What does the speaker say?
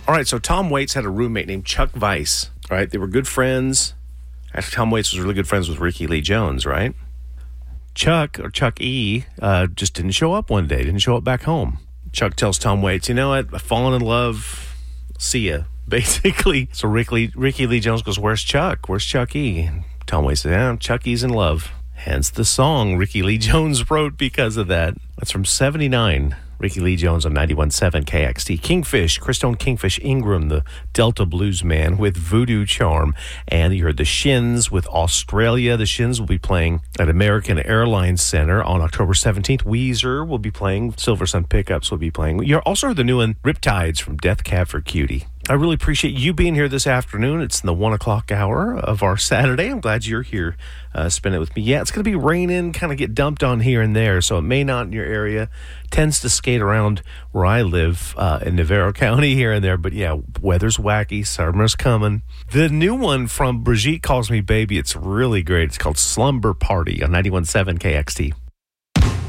All right, so Tom Waits had a roommate named Chuck Weiss, right? They were good friends. Actually, Tom Waits was really good friends with Ricky Lee Jones, right? Chuck, or Chuck E., just didn't show up one day, didn't show up back home. Chuck tells Tom Waits, you know what, I've fallen in love, see ya, basically. So Ricky Lee Jones goes, where's Chuck? Where's Chuck E.? And Tom Waits says, yeah, Chuck E.'s in love. Hence the song Ricky Lee Jones wrote because of that. That's from 79. Ricky Lee Jones on 91.7 KXT. Kingfish, Christone Kingfish Ingram, the Delta Blues man with Voodoo Charm. And you heard the Shins with Australia. The Shins will be playing at American Airlines Center on October 17th. Weezer will be playing. Silver Sun Pickups will be playing. You also heard the new one, Riptides from Death Cab for Cutie. I really appreciate you being here this afternoon. It's in the 1 o'clock hour of our Saturday. I'm glad you're here. Spend it with me. Yeah, it's going to be raining, kind of get dumped on here and there, so it may not in your area. Tends to skate around where I live in Navarro County here and there, but yeah, weather's wacky. Summer's coming. The new one from Brigitte Calls Me Baby, it's really great. It's called Slumber Party on 91.7 KXT.